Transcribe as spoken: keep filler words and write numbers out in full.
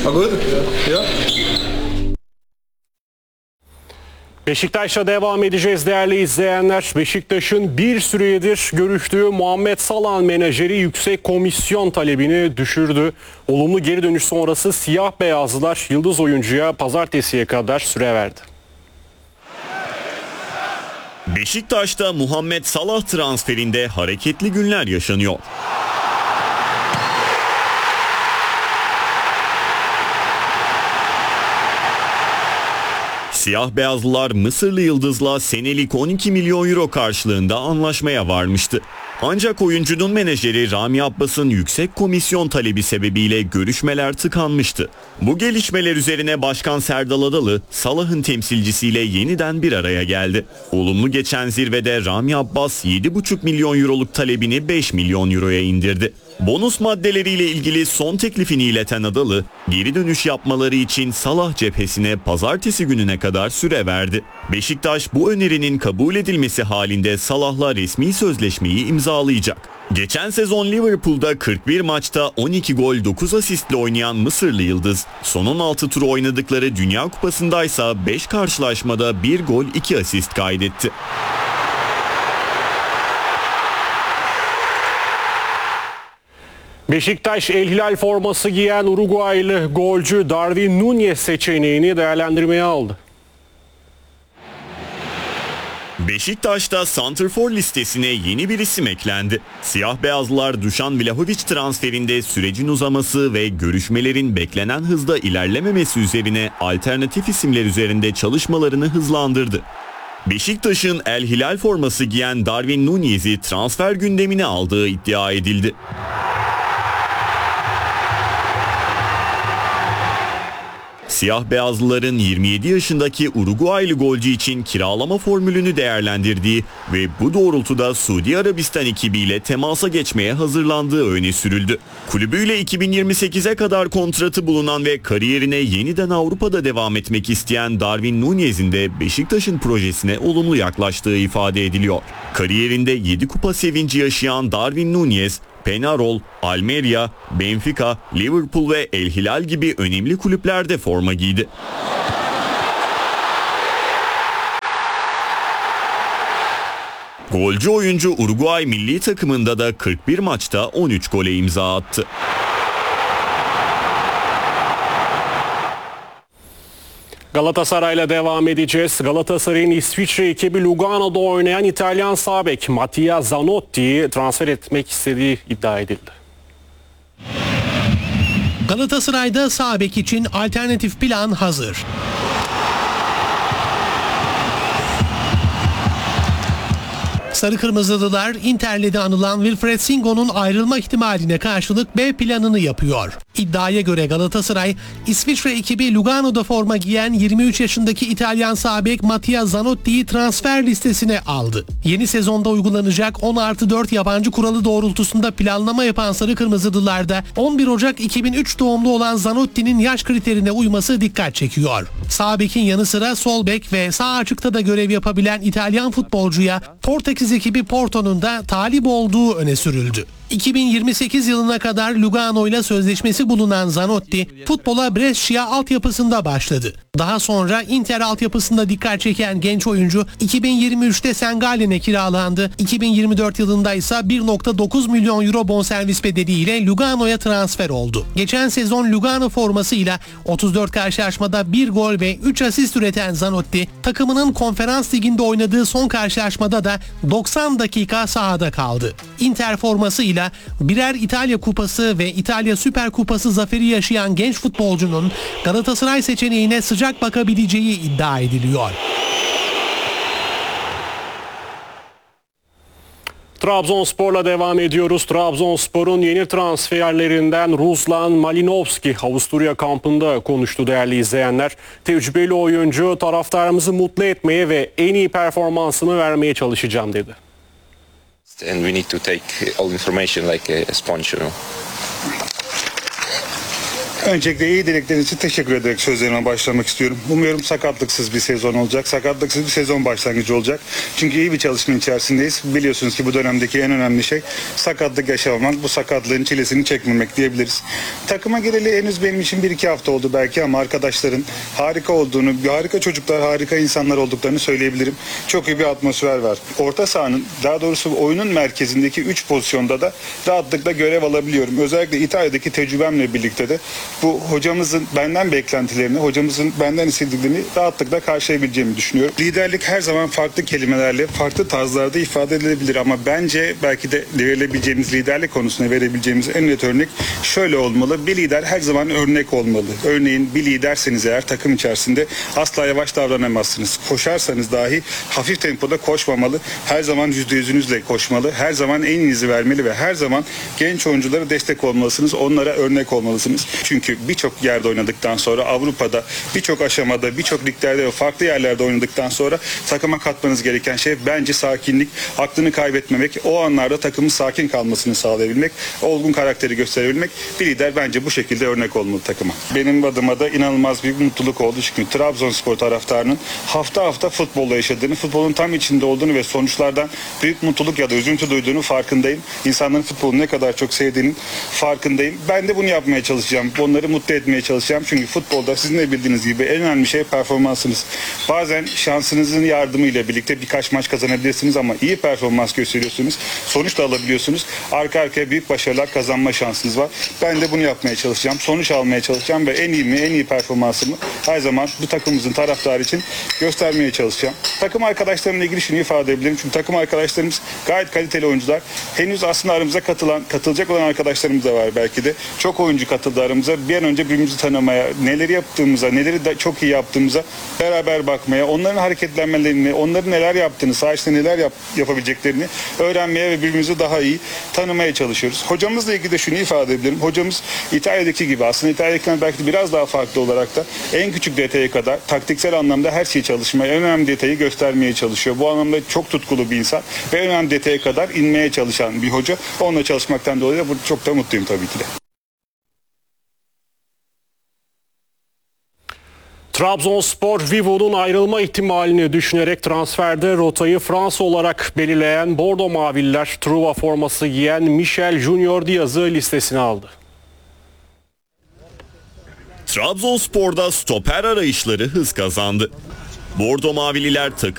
Good. Yeah. Beşiktaş'la devam edeceğiz değerli izleyenler. Beşiktaş'ın bir süredir görüştüğü Muhammed Salah'ın menajeri yüksek komisyon talebini düşürdü. Olumlu geri dönüş sonrası siyah beyazlılar yıldız oyuncuya pazartesiye kadar süre verdi. Beşiktaş'ta Muhammed Salah transferinde hareketli günler yaşanıyor. Siyah beyazlılar Mısırlı yıldızla senelik on iki milyon euro karşılığında anlaşmaya varmıştı. Ancak oyuncunun menajeri Rami Abbas'ın yüksek komisyon talebi sebebiyle görüşmeler tıkanmıştı. Bu gelişmeler üzerine Başkan Serdal Adalı, Salah'ın temsilcisiyle yeniden bir araya geldi. Olumlu geçen zirvede Rami Abbas yedi buçuk milyon euroluk talebini beş milyon euroya indirdi. Bonus maddeleriyle ilgili son teklifini ileten Adalı, geri dönüş yapmaları için Salah cephesine pazartesi gününe kadar süre verdi. Beşiktaş bu önerinin kabul edilmesi halinde Salah'la resmi sözleşmeyi imzalayacak. Geçen sezon Liverpool'da kırk bir maçta on iki gol dokuz asistle oynayan Mısırlı yıldız, son on altı turu oynadıkları Dünya Kupası'ndaysa beş karşılaşmada bir gol iki asist kaydetti. Beşiktaş El Hilal forması giyen Uruguaylı golcü Darwin Núñez seçeneğini değerlendirmeye aldı. Beşiktaş'ta santrfor listesine yeni bir isim eklendi. Siyah beyazlılar Dušan Vlahović transferinde sürecin uzaması ve görüşmelerin beklenen hızda ilerlememesi üzerine alternatif isimler üzerinde çalışmalarını hızlandırdı. Beşiktaş'ın El Hilal forması giyen Darwin Núñez'i transfer gündemine aldığı iddia edildi. Siyah beyazlıların yirmi yedi yaşındaki Uruguaylı golcü için kiralama formülünü değerlendirdiği ve bu doğrultuda Suudi Arabistan ekibiyle temasa geçmeye hazırlandığı öne sürüldü. Kulübüyle iki bin yirmi sekize kadar kontratı bulunan ve kariyerine yeniden Avrupa'da devam etmek isteyen Darwin Núñez'in de Beşiktaş'ın projesine olumlu yaklaştığı ifade ediliyor. Kariyerinde yedi kupa sevinci yaşayan Darwin Núñez, Peñarol, Almeria, Benfica, Liverpool ve El Hilal gibi önemli kulüplerde forma giydi. Golcü oyuncu Uruguay milli takımında da kırk bir maçta on üç gole imza attı. Galatasaray'la devam edeceğiz. Galatasaray'ın İsviçre ekibi Lugano'da oynayan İtalyan sağ bek Mattia Zanotti'yi transfer etmek istediği iddia edildi. Galatasaray'da sağ bek için alternatif plan hazır. Sarı Kırmızılılar Inter'le de anılan Wilfried Singo'nun ayrılma ihtimaline karşılık B planını yapıyor. İddiaya göre Galatasaray, İsviçre ekibi Lugano'da forma giyen yirmi üç yaşındaki İtalyan sağ bek Mattia Zanotti'yi transfer listesine aldı. Yeni sezonda uygulanacak on artı dört yabancı kuralı doğrultusunda planlama yapan Sarı Kırmızılılarda on bir Ocak iki bin üç doğumlu olan Zanotti'nin yaş kriterine uyması dikkat çekiyor. Sağ bekin yanı sıra sol bek ve sağ açıkta da görev yapabilen İtalyan futbolcuya Portekiz ekibi Porto'nun da talip olduğu öne sürüldü. iki bin yirmi sekiz yılına kadar Lugano ile sözleşmesi bulunan Zanotti, futbola Brescia altyapısında başladı. Daha sonra Inter altyapısında dikkat çeken genç oyuncu iki bin yirmi üçte Sengalen'e kiralandı. iki bin yirmi dört yılında ise bir virgül dokuz milyon euro bonservis bedeliyle Lugano'ya transfer oldu. Geçen sezon Lugano formasıyla otuz dört karşılaşmada bir gol ve üç asist üreten Zanotti, takımının Konferans Ligi'nde oynadığı son karşılaşmada da doksan dakika sahada kaldı. Inter formasıyla birer İtalya Kupası ve İtalya Süper Kupası zaferi yaşayan genç futbolcunun Galatasaray seçeneğine sıcak bakabileceği iddia ediliyor. Trabzonspor'la devam ediyoruz. Trabzonspor'un yeni transferlerinden Ruslan Malinovski Avusturya kampında konuştu değerli izleyenler. Tecrübeli oyuncu taraftarımızı mutlu etmeye ve en iyi performansını vermeye çalışacağım dedi. And we need to take all information like a sponge, you know. Öncelikle iyi dilekleriniz için teşekkür ederek sözlerime başlamak istiyorum. Umuyorum sakatlıksız bir sezon olacak. Sakatlıksız bir sezon başlangıcı olacak. Çünkü iyi bir çalışma içerisindeyiz. Biliyorsunuz ki bu dönemdeki en önemli şey sakatlık yaşamamak. Bu sakatlığın çilesini çekmemek diyebiliriz. Takıma gireli henüz benim için bir iki hafta oldu belki ama arkadaşların harika olduğunu, harika çocuklar, harika insanlar olduklarını söyleyebilirim. Çok iyi bir atmosfer var. Orta sahanın, daha doğrusu oyunun merkezindeki üç pozisyonda da rahatlıkla görev alabiliyorum. Özellikle İtalya'daki tecrübemle birlikte de bu hocamızın benden beklentilerini, hocamızın benden istediklerini rahatlıkla karşılayabileceğimi düşünüyorum. Liderlik her zaman farklı kelimelerle, farklı tarzlarda ifade edilebilir ama bence belki de verilebileceğimiz liderlik konusunda verebileceğimiz en net örnek şöyle olmalı. Bir lider her zaman örnek olmalı. Örneğin bir liderseniz eğer takım içerisinde asla yavaş davranamazsınız. Koşarsanız dahi hafif tempoda koşmamalı. Her zaman yüzde yüzünüzle koşmalı. Her zaman en iyinizi vermeli ve her zaman genç oyunculara destek olmalısınız. Onlara örnek olmalısınız. Çünkü birçok yerde oynadıktan sonra Avrupa'da birçok aşamada, birçok liglerde ve farklı yerlerde oynadıktan sonra takıma katmanız gereken şey bence sakinlik, aklını kaybetmemek, o anlarda takımın sakin kalmasını sağlayabilmek, olgun karakteri gösterebilmek. Bir lider bence bu şekilde örnek olmalı takıma. Benim adıma da inanılmaz bir mutluluk oldu çünkü Trabzonspor taraftarının hafta hafta futbolla yaşadığını, futbolun tam içinde olduğunu ve sonuçlardan büyük mutluluk ya da üzüntü duyduğunu farkındayım. İnsanların futbolu ne kadar çok sevdiğinin farkındayım. Ben de bunu yapmaya çalışacağım. Onları mutlu etmeye çalışacağım. Çünkü futbolda sizin de bildiğiniz gibi en önemli şey performansınız. Bazen şansınızın yardımıyla birlikte birkaç maç kazanabilirsiniz ama iyi performans gösteriyorsunuz. Sonuç da alabiliyorsunuz. Arka arkaya büyük başarılar kazanma şansınız var. Ben de bunu yapmaya çalışacağım. Sonuç almaya çalışacağım ve en iyi mi, en iyi performansımı her zaman bu takımımızın taraftarı için göstermeye çalışacağım. Takım arkadaşlarımla ilgili şunu ifade edebilirim. Çünkü takım arkadaşlarımız gayet kaliteli oyuncular. Henüz aslında aramıza katılan, katılacak olan arkadaşlarımız da var belki de. Çok oyuncu katıldı aramıza. Bir an önce birbirimizi tanımaya, neleri yaptığımıza, neleri de çok iyi yaptığımıza beraber bakmaya, onların hareketlenmelerini, onların neler yaptığını, saha içinde neler yap, yapabileceklerini öğrenmeye ve birbirimizi daha iyi tanımaya çalışıyoruz. Hocamızla ilgili de şunu ifade edebilirim. Hocamız İtalya'daki gibi, aslında İtalya'dakinden belki de biraz daha farklı olarak da en küçük detaya kadar taktiksel anlamda her şeyi çalışmaya, en önemli detayı göstermeye çalışıyor. Bu anlamda çok tutkulu bir insan ve en önemli detaya kadar inmeye çalışan bir hoca. Onunla çalışmaktan dolayı da çok da mutluyum tabii ki de. Trabzonspor, Vivo'nun ayrılma ihtimalini düşünerek transferde rotayı Fransa olarak belirleyen Bordo Mavililer, Truva forması giyen Michel Junior Diaz'ı listesine aldı. Trabzonspor'da stoper arayışları hız kazandı. Bordo Mavililer takım